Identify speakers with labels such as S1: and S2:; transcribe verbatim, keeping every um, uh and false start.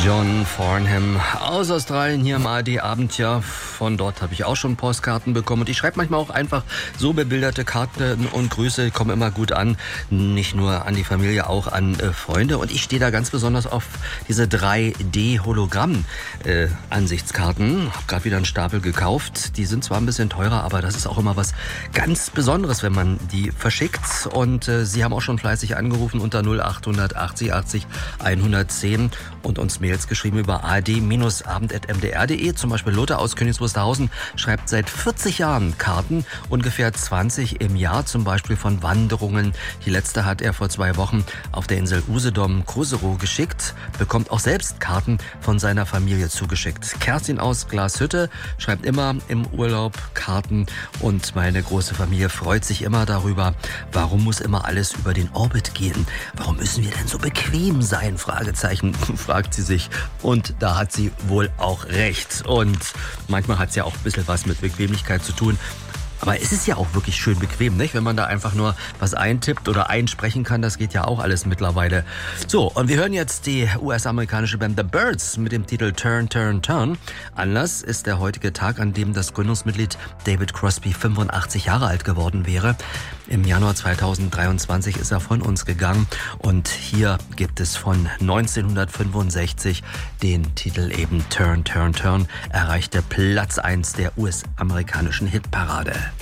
S1: John Farnham aus Australien hier im A R D-Abend. Ja, von dort habe ich auch schon Postkarten bekommen. Und ich schreibe manchmal auch einfach so bebilderte Karten und Grüße, kommen immer gut an. Nicht nur an die Familie, auch an äh, Freunde. Und ich stehe da ganz besonders auf diese drei D-Hologramm-Ansichtskarten. Äh, habe gerade wieder einen Stapel gekauft. Die sind zwar ein bisschen teurer, aber das ist auch immer was ganz Besonderes, wenn man die verschickt. Und äh, Sie haben auch schon fleißig angerufen unter null acht achtzig achtzig hundertzehn und uns Mails geschrieben über a r d abend at m d r punkt d e. Zum Beispiel Lothar aus Königs Wusterhausen schreibt seit vierzig Jahren Karten, ungefähr zwanzig im Jahr, zum Beispiel von Wanderungen. Die letzte hat er vor zwei Wochen auf der Insel Usedom Cruzeiro geschickt, bekommt auch selbst Karten von seiner Familie zugeschickt. Kerstin aus Glashütte schreibt immer im Urlaub Karten und meine große Familie freut sich immer darüber. Warum muss immer alles über den Orbit gehen? Warum müssen wir denn so bequem sein? Fragezeichen, fragt sie sich. Und da hat sie wohl auch recht. Und manchmal hat es ja auch ein bisschen was mit Bequemlichkeit zu tun. Aber es ist ja auch wirklich schön bequem, nicht? Wenn man da einfach nur was eintippt oder einsprechen kann, das geht ja auch alles mittlerweile. So, und wir hören jetzt die U S-amerikanische Band The Byrds mit dem Titel Turn, Turn, Turn. Anlass ist der heutige Tag, an dem das Gründungsmitglied David Crosby fünfundachtzig Jahre alt geworden wäre. Im Januar zweitausenddreiundzwanzig ist er von uns gegangen und hier gibt es von neunzehnhundertfünfundsechzig den Titel eben Turn, Turn, Turn, erreichte Platz eins der U S-amerikanischen Hitparade.